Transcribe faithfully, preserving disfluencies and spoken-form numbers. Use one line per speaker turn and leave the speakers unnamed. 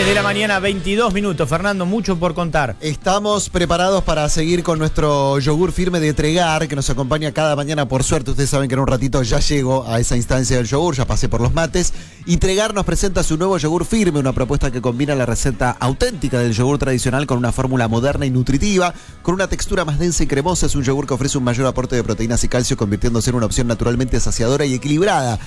de la mañana, veintidós minutos. Fernando, mucho por contar.
Estamos preparados para seguir con nuestro yogur firme de Tregar, que nos acompaña cada mañana. Por suerte, ustedes saben que en un ratito ya llego a esa instancia del yogur, ya pasé por los mates. Y Tregar nos presenta su nuevo yogur firme, una propuesta que combina la receta auténtica del yogur tradicional con una fórmula moderna y nutritiva, con una textura más densa y cremosa. Es un yogur que ofrece un mayor aporte de proteínas y calcio, convirtiéndose en una opción naturalmente saciadora y equilibrada.